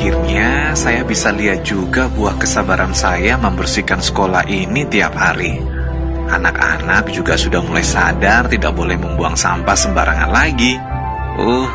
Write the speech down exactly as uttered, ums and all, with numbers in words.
akhirnya saya bisa lihat juga buah kesabaran saya membersihkan sekolah ini tiap hari. Anak-anak juga sudah mulai sadar tidak boleh membuang sampah sembarangan lagi. Uh,